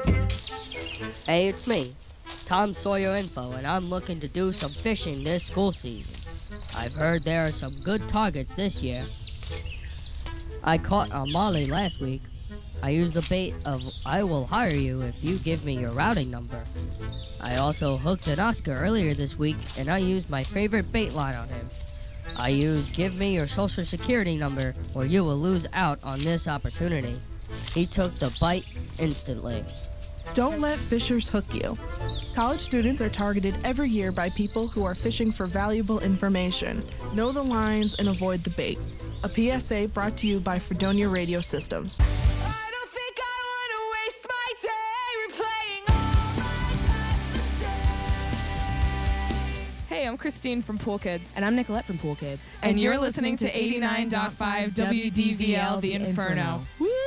Hey, it's me, Tom Sawyer Info, and I'm looking to do some fishing this school season. I've heard there are some good targets this year. I caught a molly last week. I used the bait of "I will hire you if you give me your routing number." I also hooked an Oscar earlier this week, and I used my favorite bait line on him. I used "Give me your social security number or you will lose out on this opportunity." He took the bite instantly. Don't let fishers hook you. College students are targeted every year by people who are fishing for valuable information. Know the lines and avoid the bait. A PSA brought to you by Fredonia Radio Systems. I don't think I want to waste my day replaying all my past mistakes. Hey, I'm Christine from Pool Kids. And I'm Nicolette from Pool Kids. And you're listening to 89.5 WDVL The Inferno. Woo!